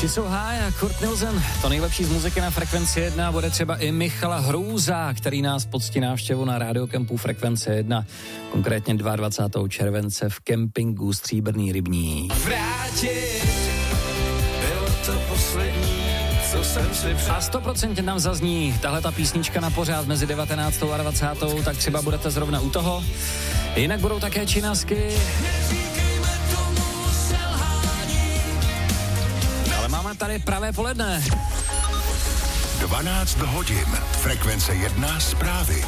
She's So High a Kurt Nielsen, to nejlepší z muziky na Frekvenci 1, bude třeba i Michala Hrůza, který nás poctí návštěvu na radiokempu Frekvence 1, konkrétně 22. července v kempingu Stříbrný rybník. Vrátit, bylo to poslední, co jsem si přál. A 100% nám zazní tahle ta písnička na pořád mezi 19. a 20. tak třeba budete zrovna u toho. Jinak budou také činasky. Ale máme tady pravé poledne. 12 hodin. Frekvence 1 zprávy.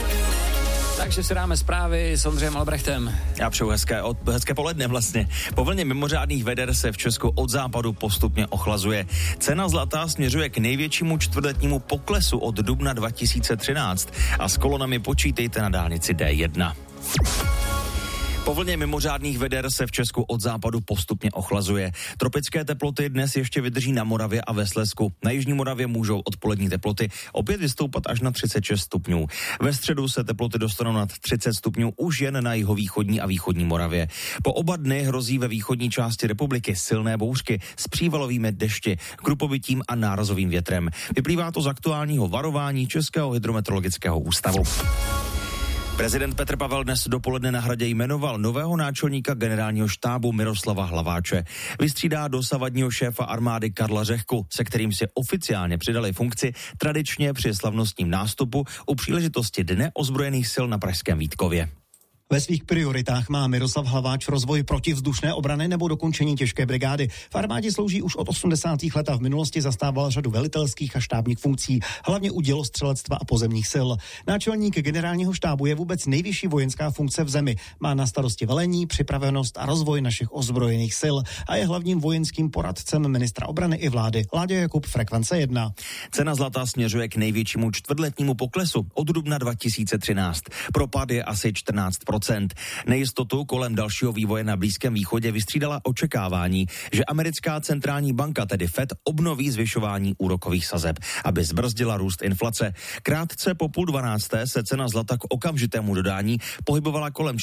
Takže si dáme zprávy s Ondřejem Albrechtem. Já přeju hezké poledne vlastně. Po vlně mimořádných veder se v Česku od západu postupně ochlazuje. Cena zlata směřuje k největšímu čtvrtletnímu poklesu od dubna 2013 a s kolonami počítejte na dálnici D1. Po vlně mimořádných veder se v Česku od západu postupně ochlazuje. Tropické teploty dnes ještě vydrží na Moravě a ve Slezsku. Na jižní Moravě můžou odpolední teploty opět vystoupat až na 36 stupňů. Ve středu se teploty dostanou nad 30 stupňů už jen na jihovýchodní a východní Moravě. Po oba dny hrozí ve východní části republiky silné bouřky s přívalovými dešti, krupovitím a nárazovým větrem. Vyplývá to z aktuálního varování Českého hydrometeorologického ústavu. Prezident Petr Pavel dnes dopoledne na Hradě jmenoval nového náčelníka generálního štábu Miroslava Hlaváče. Vystřídá dosavadního šéfa armády Karla Řehku, se kterým si oficiálně přidali funkci tradičně při slavnostním nástupu u příležitosti Dne ozbrojených sil na pražském Vítkově. Ve svých prioritách má Miroslav Hlaváč rozvoj protivzdušné obrany nebo dokončení těžké brigády. V armádě slouží už od 80. let a v minulosti zastával řadu velitelských a štábních funkcí, hlavně u dělostřelectva a pozemních sil. Náčelník generálního štábu je vůbec nejvyšší vojenská funkce v zemi. Má na starosti velení, připravenost a rozvoj našich ozbrojených sil a je hlavním vojenským poradcem ministra obrany i vlády. Láďa Jakub, Frekvence 1. Cena zlata směřuje k největšímu čtvrtletnímu poklesu od dubna 2013. Propad je asi 14%. Nejistotu kolem dalšího vývoje na Blízkém východě vystřídala očekávání, že americká centrální banka, tedy Fed, obnoví zvyšování úrokových sazeb, aby zbrzdila růst inflace. Krátce po 11:30 se cena zlata k okamžitému dodání pohybovala kolem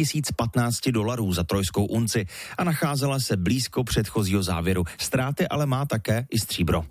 $4015 za trojskou unci a nacházela se blízko předchozího závěru. Ztráty ale má také i stříbro.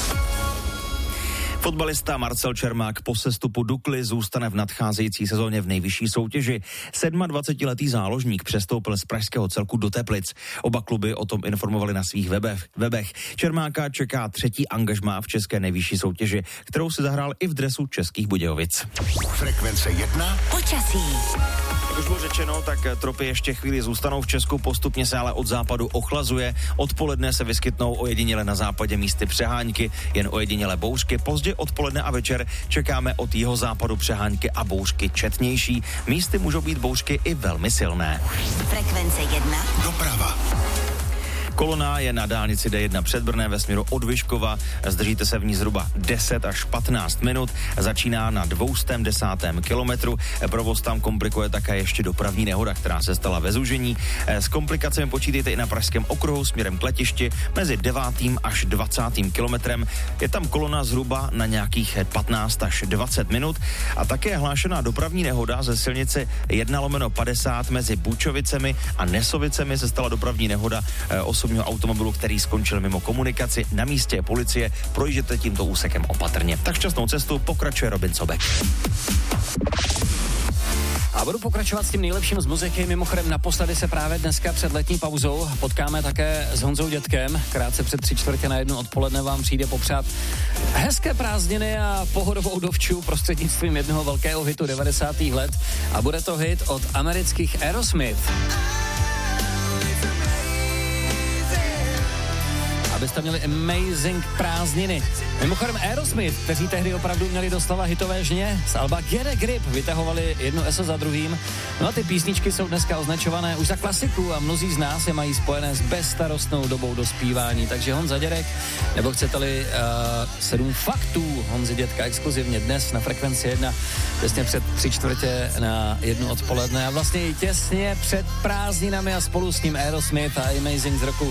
Fotbalista Marcel Čermák po sestupu Dukly zůstane v nadcházející sezóně v nejvyšší soutěži. 27letý záložník přestoupil z pražského Celku do Teplic. Oba kluby o tom informovali na svých webech. Čermáka čeká třetí angažmá v české nejvyšší soutěži, kterou si zahrál i v dresu Českých Budějovic. Frekvence 1. Počasí. Jak už bylo řečeno, tak tropy ještě chvíli zůstanou v Česku, postupně se ale od západu ochlazuje. Odpoledne se vyskytnou ojediněle na západě místy přehánky, jen ojediněle bouřky. Pozdě odpoledne a večer čekáme od jihozápadu přehánky a bouřky četnější. Místy můžou být bouřky i velmi silné. Frekvence 1. Doprava. Kolona je na dálnici D1 před Brnem ve směru od Vyškova. Zdržíte se v ní zhruba 10 až 15 minut. Začíná na 210. kilometru. Provoz tam komplikuje také ještě dopravní nehoda, která se stala ve zúžení. S komplikacemi počítejte i na pražském okruhu směrem k letišti mezi 9. až 20. kilometrem. Je tam kolona zhruba na nějakých 15 až 20 minut. A také je hlášená dopravní nehoda ze silnice 1/50 mezi Bučovicemi a Nesovicemi se stala dopravní nehoda osobního automobilu, který skončil mimo komunikaci. Na místě je policie, projížděte tímto úsekem opatrně. Tak šťastnou cestu, pokračuje Robin Sobek. A budu pokračovat s tím nejlepším z muziky. Mimochodem naposledy se právě dneska před letní pauzou potkáme také s Honzou Dětkem. Krátce před 3:45 odpoledne vám přijde popřát hezké prázdniny a pohodovou dovču prostřednictvím jednoho velkého hitu 90. let. A bude to hit od amerických Aerosmith. Abyste měli amazing prázdniny. Mimochodem Aerosmith, kteří tehdy opravdu měli doslova hitové žně, z alba Get a Grip vytahovali jedno eso za druhým. No a ty písničky jsou dneska označované už za klasiku a mnozí z nás je mají spojené s bezstarostnou dobou dospívání. Takže Honza Dědek, nebo chcete-li 7 faktů Honzy Dědka exkluzivně dnes na Frekvenci 1, těsně před 3:45 odpoledne a vlastně i těsně před prázdninami a spolu s ním Aerosmith a Amazing z roku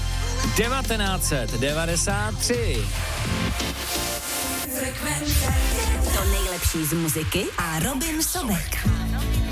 1993. To nejlepší z muziky a Robin Sobek.